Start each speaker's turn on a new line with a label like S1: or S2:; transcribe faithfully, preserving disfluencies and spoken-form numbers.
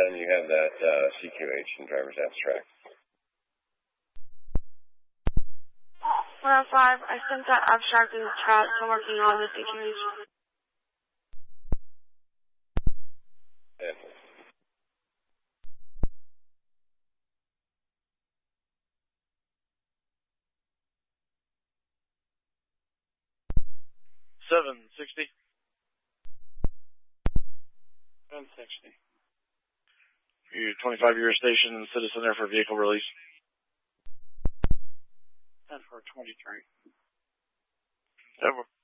S1: then you have that uh, C Q H in driver's abstract.
S2: one oh five, I sent that abstract in the chat. I'm working on the C Q H.
S1: Yeah.
S3: seven sixty.
S4: seven sixty.
S3: You twenty-five year station and citizen there for vehicle release.
S4: ten for twenty-three.
S3: Over.